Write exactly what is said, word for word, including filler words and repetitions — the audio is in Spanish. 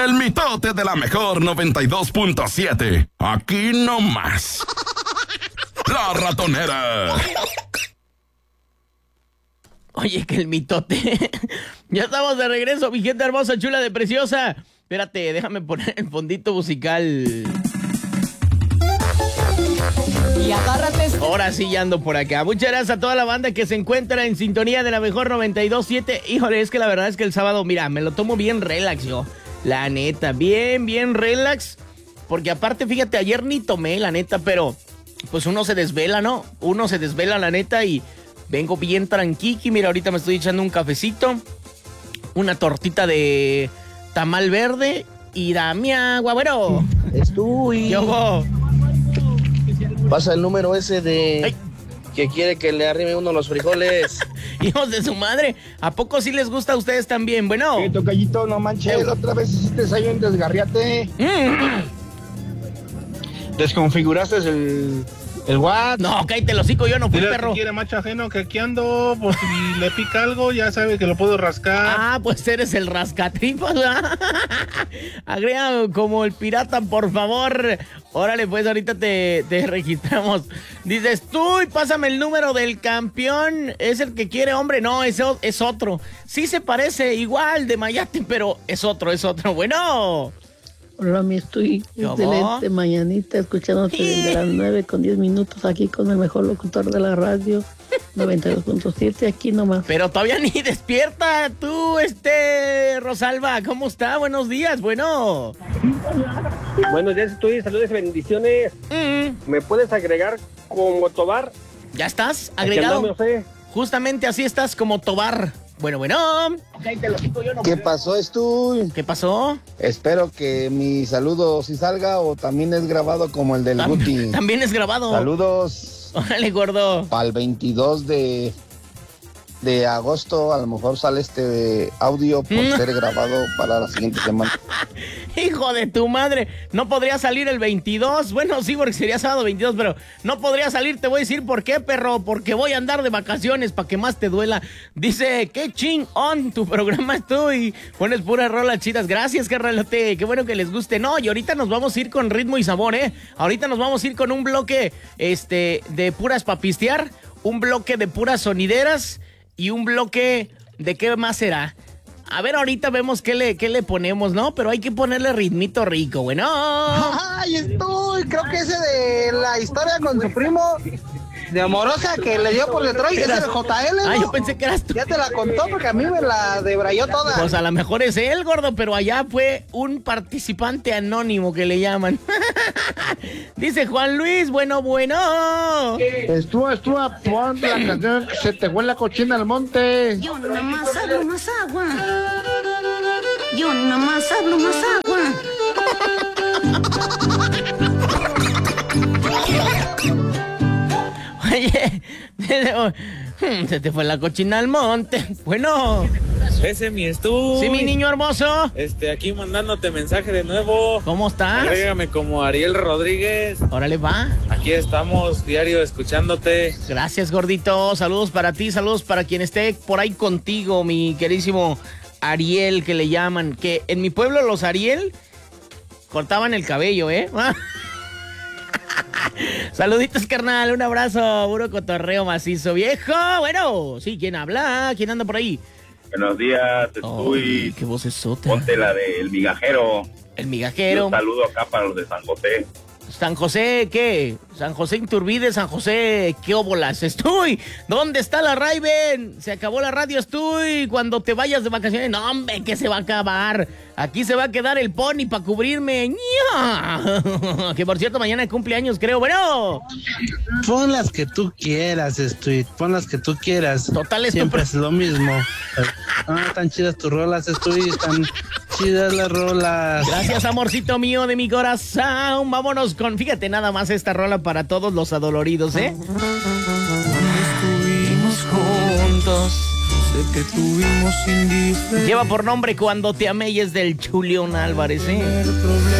El mitote de la mejor noventa y dos punto siete. Aquí nomás. La Ratonera. Oye, que el mitote. Ya estamos de regreso, mi gente hermosa, chula de preciosa. Espérate, déjame poner el fondito musical. Y agárrate. Este... Ahora sí ya ando por acá. Muchas gracias a toda la banda que se encuentra en sintonía de la mejor noventa y dos punto siete. Híjole, es que la verdad es que el sábado, mira, me lo tomo bien relax yo. La neta, bien, bien relax. Porque aparte, fíjate, ayer ni tomé, la neta, pero pues uno se desvela, ¿no? Uno se desvela, la neta, y vengo bien tranquiqui. Mira, ahorita me estoy echando un cafecito, una tortita de tamal verde y dame agua, bueno. Estoy. Yo. Pasa el número ese de... Ay. Que quiere que le arrime uno los frijoles. Hijos de su madre, ¿a poco sí les gusta a ustedes también? Bueno. Sí, tocallito, no manches, otra vez hiciste ahí un desgarriate. Mm. Desconfiguraste el... ¿El what? No, cállate el hocico, yo no fui, Dile perro. que quiere macho ajeno, que aquí ando, pues si le pica algo, ya sabe que lo puedo rascar. Ah, pues eres el rascatripas, ¿verdad? Agrega como el pirata, por favor. Órale, pues ahorita te, te registramos. Dices, tú, y pásame el número del campeón. ¿Es el que quiere, hombre? No, es, es otro. Sí se parece igual de Mayate, pero es otro, es otro. Bueno. Hola, mi estoy excelente mañanita, escuchándote desde las nueve con diez minutos aquí con el mejor locutor de la radio, noventa y dos punto siete, aquí nomás. Pero todavía ni despierta tú, este, Rosalba, ¿cómo está? Buenos días, bueno. Buenos días, estoy, saludos y bendiciones. Mm. ¿Me puedes agregar como Tobar? ¿Ya estás agregado? Andamos, eh. Justamente así estás como Tobar. Bueno, bueno. ¿Qué pasó, Estu? ¿Qué pasó? Espero que mi saludo sí salga o también es grabado como el del Tam Guti. También es grabado. Saludos. Órale, gordo. Para el veintidós de, de agosto, a lo mejor sale este audio por Mm. ser grabado para la siguiente semana. Hijo de tu madre, no podría salir el veintidós. Bueno, sí, porque sería sábado veintidós, pero no podría salir. Te voy a decir por qué, perro. Porque voy a andar de vacaciones para que más te duela. Dice, qué chingón tu programa estoy. Pones puras rolas chidas. Gracias, carnalote. Qué bueno que les guste. No, y ahorita nos vamos a ir con ritmo y sabor, ¿eh? Ahorita nos vamos a ir con un bloque este, de puras papistear, un bloque de puras sonideras y un bloque de qué más será. A ver, ahorita vemos qué le, qué le ponemos, ¿no? Pero hay que ponerle ritmito rico, bueno. Ay, estoy, creo que ese de la historia con su primo de Amorosa que le dio por Detroit, ese es el J L, ¿no? Ah, yo pensé que eras tú. Ya te la contó porque a mí me la debrayó toda. Pues a lo mejor es él, gordo, pero allá fue un participante anónimo que le llaman. Dice Juan Luis, bueno, bueno. Estuvo, estuvo, pon la canción que se te fue la cochina al monte. Yo nomás hablo más agua. Yo nomás hablo más agua. Oye, se te fue la cochina al monte. Bueno. Ese mi Estu. Sí, mi niño hermoso. Este, aquí mandándote mensaje de nuevo. ¿Cómo estás? Agrégame como Ariel Rodríguez. Órale, va. Aquí estamos, diario, escuchándote. Gracias, gordito. Saludos para ti, saludos para quien esté por ahí contigo, mi queridísimo Ariel, que le llaman. Que en mi pueblo los Ariel cortaban el cabello, ¿eh? Saluditos, carnal, un abrazo, puro cotorreo macizo, viejo. Bueno, sí, ¿quién habla? ¿Quién anda por ahí? Buenos días, estoy. Oh, qué voz es otra. Ponte la del migajero. El migajero. Un saludo acá para los de San José. San José, ¿qué? San José Iturbide, San José, ¿qué óbolas? Estoy. ¿Dónde está la Raven? Se acabó la radio, estoy. Cuando te vayas de vacaciones, no, hombre, que se va a acabar. Aquí se va a quedar el pony para cubrirme. ¡Nya! Que por cierto, mañana es cumpleaños, creo. Bueno. Pon las que tú quieras, Estoy. Pon las que tú quieras. Total, es siempre tu... es lo mismo. Ah, tan chidas tus rolas, Estoy. Tan chidas las rolas. Gracias, amorcito mío de mi corazón. Vámonos con, fíjate nada más esta rola para todos los adoloridos, ¿eh? Estuvimos juntos, sé que tuvimos indiferencia. Lleva por nombre Cuando te amé y es del Julián Álvarez, ¿eh?